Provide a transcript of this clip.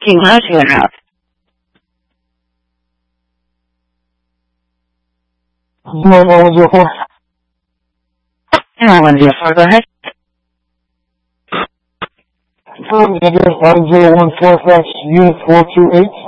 King loud to interrupt. What was your for? And I want to do 4, go ahead. 90145, Unit 428.